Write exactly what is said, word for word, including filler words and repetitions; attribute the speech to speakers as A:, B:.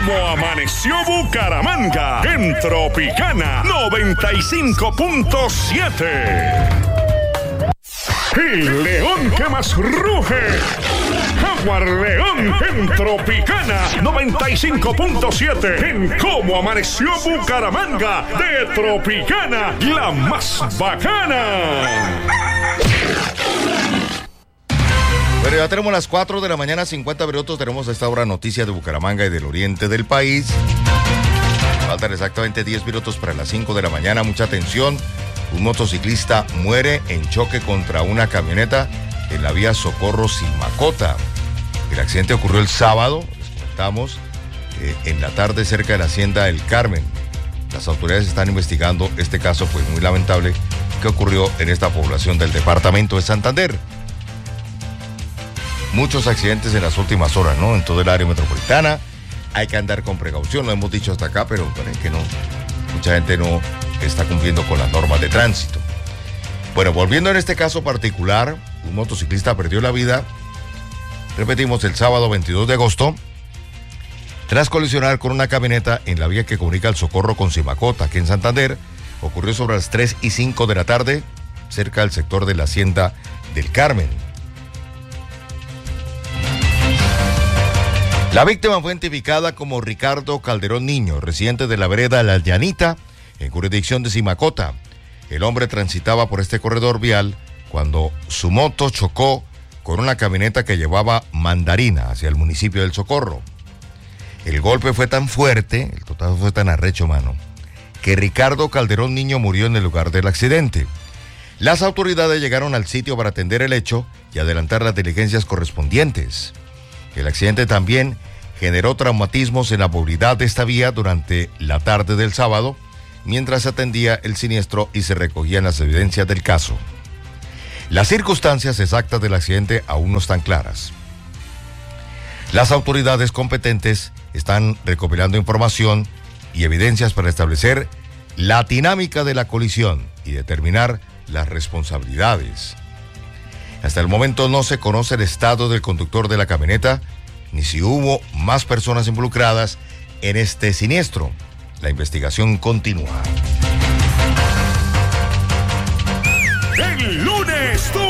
A: ¿Cómo amaneció Bucaramanga? En Tropicana noventa y cinco punto siete. El león que más ruge, Jaguar León en Tropicana noventa y cinco punto siete. En Cómo amaneció Bucaramanga de Tropicana, la más bacana.
B: Bueno, ya tenemos las cuatro de la mañana, cincuenta minutos. Tenemos a esta hora noticias de Bucaramanga y del oriente del país. Faltan exactamente diez minutos para las cinco de la mañana. Mucha atención. Un motociclista muere en choque contra una camioneta en la vía Socorro-Simacota. El accidente ocurrió el sábado, les contamos, eh, en la tarde cerca de la hacienda El Carmen. Las autoridades están investigando este caso, pues muy lamentable, que ocurrió en esta población del departamento de Santander. Muchos accidentes en las últimas horas, ¿no? En todo el área metropolitana. Hay que andar con precaución, lo hemos dicho hasta acá, pero parece que no. Mucha gente no está cumpliendo con las normas de tránsito. Bueno, volviendo en este caso particular, un motociclista perdió la vida, repetimos, el sábado veintidós de agosto, tras colisionar con una camioneta en la vía que comunica el Socorro con Simacota, aquí en Santander. Ocurrió sobre las tres y cinco de la tarde, cerca del sector de la hacienda del Carmen. La víctima fue identificada como Ricardo Calderón Niño, residente de la vereda La Llanita, en jurisdicción de Simacota. El hombre transitaba por este corredor vial cuando su moto chocó con una camioneta que llevaba mandarina hacia el municipio del Socorro. El golpe fue tan fuerte, el total fue tan arrecho, mano, que Ricardo Calderón Niño murió en el lugar del accidente. Las autoridades llegaron al sitio para atender el hecho y adelantar las diligencias correspondientes. El accidente también generó traumatismos en la movilidad de esta vía durante la tarde del sábado, mientras se atendía el siniestro y se recogían las evidencias del caso. Las circunstancias exactas del accidente aún no están claras. Las autoridades competentes están recopilando información y evidencias para establecer la dinámica de la colisión y determinar las responsabilidades. Hasta el momento no se conoce el estado del conductor de la camioneta, ni si hubo más personas involucradas en este siniestro. La investigación continúa.
A: El lunes, tú